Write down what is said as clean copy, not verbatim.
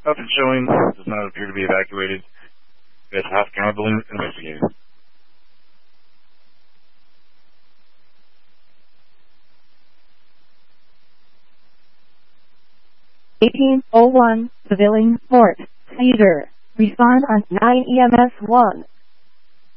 Nothing showing. Does not appear to be evacuated. That's House County building investigated. 1801, Pavilion, Fort Cedar. Respond on 9 EMS 1.